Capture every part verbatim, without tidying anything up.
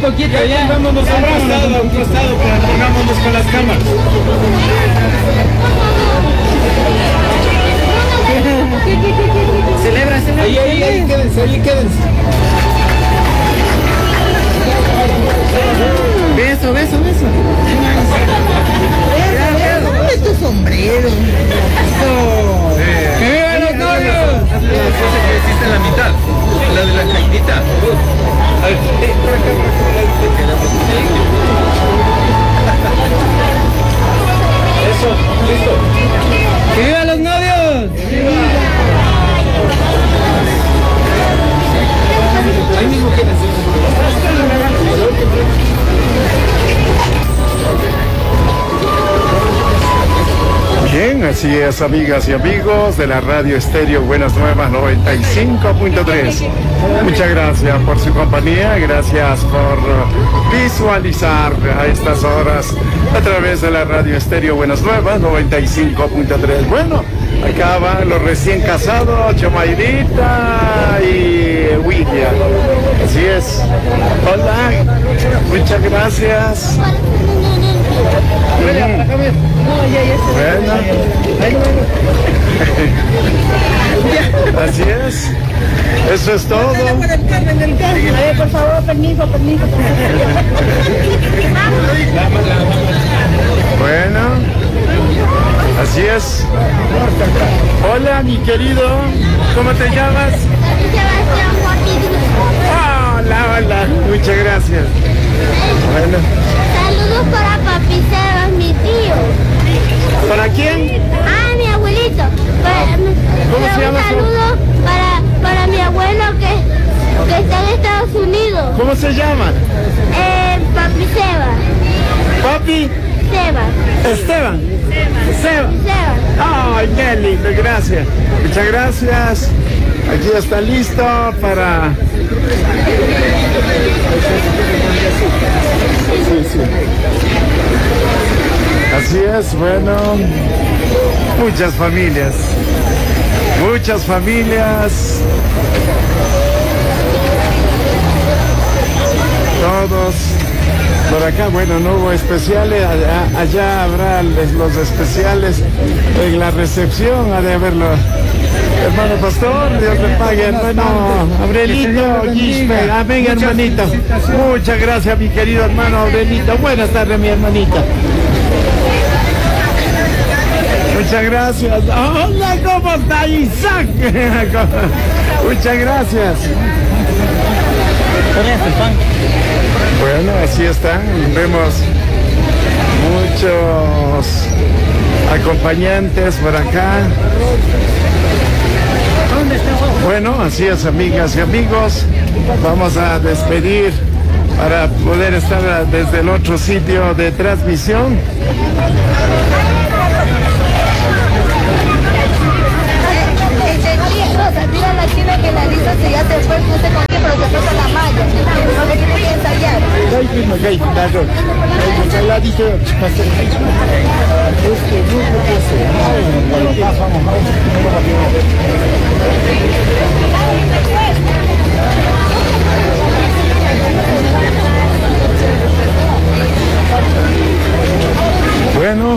poquito ya. Vámonos a un costado, a un costado, pongámonos con las cámaras. Celebra, celebra. Ahí, ahí, ahí, quédense, ahí, quédense. Beso, beso, beso. Dame tu sombrero. ¡Que vivan los novios! La cosa que existe en la mitad, la de la caidita. A ver, eh, por acá, por acá. Eso, listo. ¡Que vivan los novios! Ahí mismo quédense. Bien, así es, amigas y amigos de la Radio Estéreo Buenas Nuevas noventa y cinco punto tres. Muchas gracias por su compañía, gracias por visualizar a estas horas a través de la Radio Estéreo Buenas Nuevas noventa y cinco punto tres. Bueno, acá van los recién casados, Chomairita y William. Así es. Hola, muchas gracias. Bueno, así es. Eso es todo. A ver, por favor, permiso, permiso. Bueno, así es. Hola, mi querido. ¿Cómo te llamas? Hola, hola. Muchas gracias. Bueno. Saludos para Papi Sebas, mi tío. ¿Para quién? Ah, mi abuelito. Para, ¿Cómo se llama un su- saludo para, para mi abuelo que, que está en Estados Unidos. ¿Cómo se llama? Eh, Papi Sebas. Papi Sebas. Esteban. Esteban. Sebas. Ay, qué lindo, gracias. Muchas gracias. Aquí está listo para... Sí, sí. Así es, bueno, muchas familias, muchas familias, todos por acá. Bueno, no hubo especiales, allá, allá habrá los especiales en la recepción, ha de haberlo. Hermano pastor, Dios le pague, hermano Aurelito, Gispe, amén, hermanito. Muchas gracias, mi querido hermano Aurelito. Buenas tardes, mi hermanita. Muchas gracias. Hola, ¿cómo está Isaac? Muchas gracias. Bueno, así están. Vemos muchos acompañantes por acá. Bueno, así es, amigas y amigos. Vamos a despedir para poder estar desde el otro sitio de transmisión. Mira la china que la lista se ya se fue, puse con qué, pero se fue con la malla. Porque que voy a ensayar. Bueno.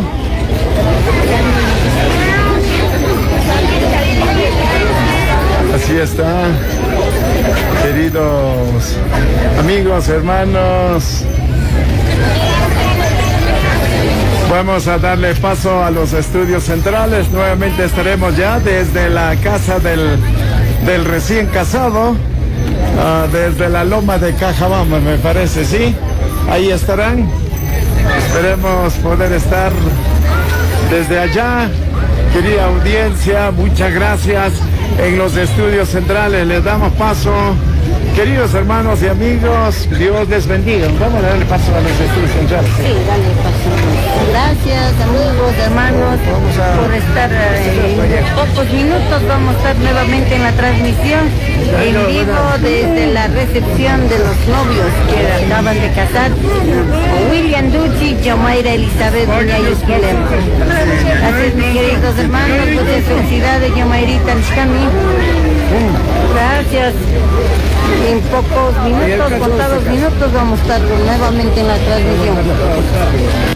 Así está, queridos amigos, hermanos. Vamos a darle paso a los estudios centrales. Nuevamente estaremos ya desde la casa del, del recién casado, uh, desde la loma de Cajabamba, me parece, ¿sí? Ahí estarán. Esperemos poder estar desde allá. Querida audiencia, muchas gracias. En los estudios centrales les damos paso. Queridos hermanos y amigos, Dios les bendiga. Vamos a darle paso a los estudios centrales. Sí, dale paso. Gracias, amigos, hermanos, a... por estar eh, en pocos minutos. Vamos a estar nuevamente en la transmisión en vivo desde la recepción de los novios que acaban de casar. William Ducci, Yomaira Elizabeth Muñayos Guillermo. Así es, mis queridos hermanos, muchas felicidades, Yomairita Alcami. Gracias. gracias. En pocos minutos, contados minutos, vamos a estar nuevamente en la transmisión.